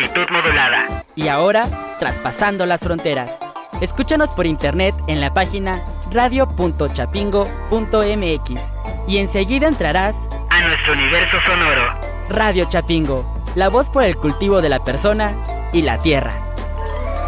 longitud modulada. Y ahora, traspasando las fronteras. Escúchanos por internet en la página radio.chapingo.mx y enseguida entrarás a nuestro universo sonoro. Radio Chapingo, la voz por el cultivo de la persona y la tierra.